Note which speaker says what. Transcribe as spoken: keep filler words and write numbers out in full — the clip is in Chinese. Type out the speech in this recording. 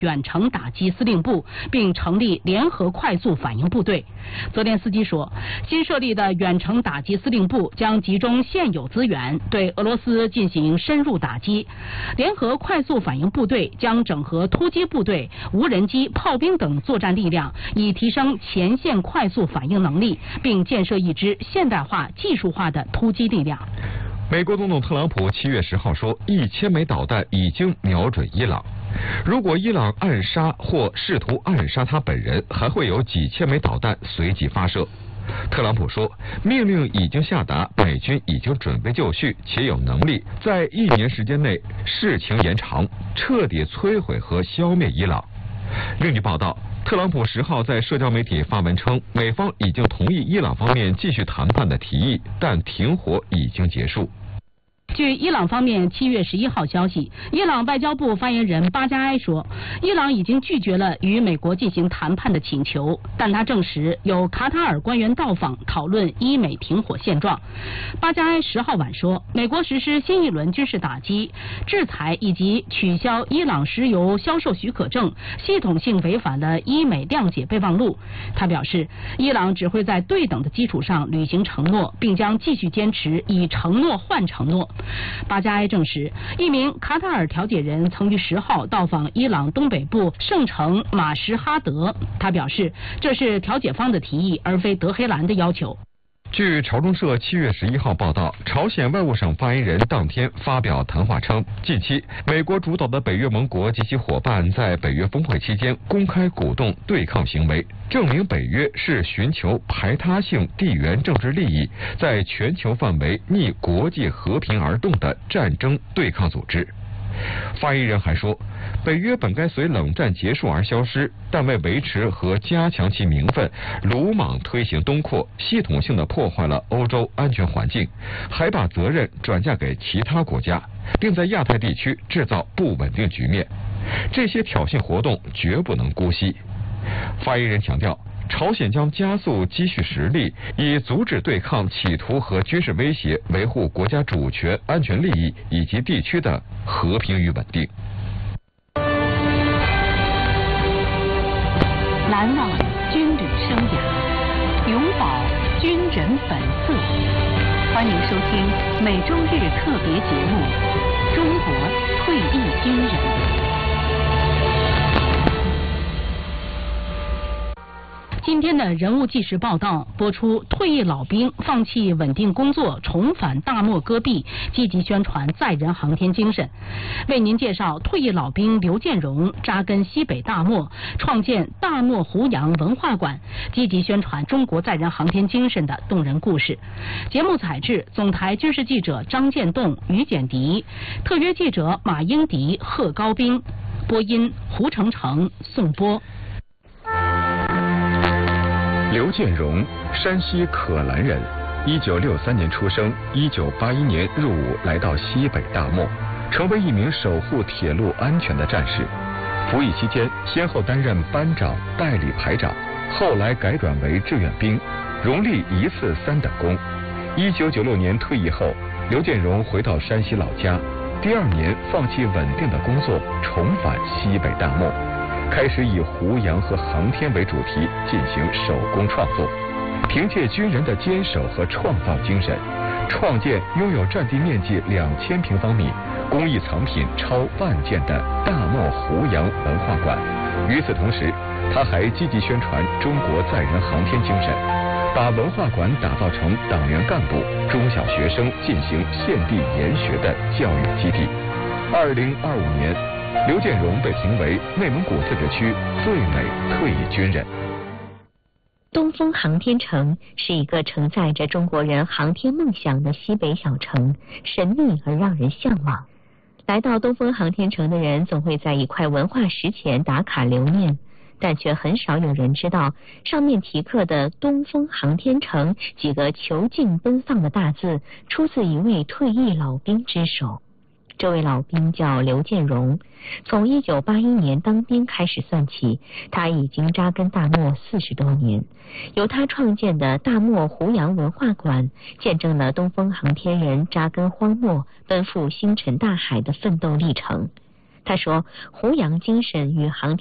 Speaker 1: 远程打击司令部，并成立联合快速反应部队。泽连斯基说，新设立的远程打击司令部将集中现有资源，对俄罗斯进行深入打击。联合快速反应部队将整合突击部队、无人机、炮兵等作战力量，以提升前线快速反应能力，并建设一支现代化、技术化的突击力量。
Speaker 2: 美国总统特朗普七月十号说，一千枚导弹已经瞄准伊朗。如果伊朗暗杀或试图暗杀他本人，还会有几千枚导弹随即发射。特朗普说，命令已经下达，美军已经准备就绪，且有能力在一年时间内事情延长，彻底摧毁和消灭伊朗。另据报道，特朗普十号在社交媒体发文称，美方已经同意伊朗方面继续谈判的提议，但停火已经结束。
Speaker 1: 据伊朗方面七月十一号消息，伊朗外交部发言人巴加埃说，伊朗已经拒绝了与美国进行谈判的请求，但他证实有卡塔尔官员到访讨论伊美停火现状。巴加埃十号晚说，美国实施新一轮军事打击、制裁以及取消伊朗石油销售许可证，系统性违反了伊美谅解备忘录。他表示，伊朗只会在对等的基础上履行承诺，并将继续坚持以承诺换承诺。巴加埃证实，一名卡塔尔调解人曾于十号到访伊朗东北部圣城马什哈德。他表示，这是调解方的提议，而非德黑兰的要求。
Speaker 2: 据朝中社七月十一号报道，朝鲜外务省发言人当天发表谈话称，近期美国主导的北约盟国及其伙伴在北约峰会期间公开鼓动对抗行为，证明北约是寻求排他性地缘政治利益，在全球范围逆国际和平而动的战争对抗组织。发言人还说，北约本该随冷战结束而消失，但为维持和加强其名分，鲁莽推行东扩，系统性地破坏了欧洲安全环境，还把责任转嫁给其他国家，并在亚太地区制造不稳定局面。这些挑衅活动绝不能姑息。发言人强调，朝鲜将加速积蓄实力，以阻止对抗企图和军事威胁维护国家主权、安全利益以及地区的和平与稳定。
Speaker 1: 难忘军旅生涯，永葆军人本色。欢迎收听每周日特别节目《中国退役军人》。今天的人物纪实报道播出，退役老兵放弃稳定工作，重返大漠戈壁，积极宣传载人航天精神。为您介绍退役老兵刘建荣扎根西北大漠，创建大漠胡杨文化馆，积极宣传中国载人航天精神的动人故事。节目采制总台军事记者张建栋、于简迪，特约记者马英迪、贺高兵，播音胡成成、宋波。
Speaker 3: 刘建荣，山西可兰人，一九六三年出生，一九八一年入伍，来到西北大漠，成为一名守护铁路安全的战士。服役期间，先后担任班长、代理排长，后来改转为志愿兵，荣立一次三等功。一九九六年退役后，刘建荣回到山西老家，第二年放弃稳定的工作，重返西北大漠。开始以胡杨和航天为主题进行手工创作，凭借军人的坚守和创造精神，创建拥有占地面积两千平方米、工艺藏品超万件的大漠胡杨文化馆。与此同时，他还积极宣传中国载人航天精神，把文化馆打造成党员干部、中小学生进行献地研学的教育基地。二零二五年，刘建荣被评为内蒙古自治区最美退役军人。
Speaker 4: 东风航天城是一个承载着中国人航天梦想的西北小城，神秘而让人向往。来到东风航天城的人总会在一块文化石前打卡留念，但却很少有人知道上面题刻的东风航天城几个遒劲奔放的大字出自一位退役老兵之手。这位老兵叫刘建荣，从一九八一年当兵开始算起，他已经扎根大漠四十多年。由他创建的大漠胡杨文化馆，见证了东风航天人扎根荒漠、奔赴星辰大海的奋斗历程。 他说，弘扬精神与航天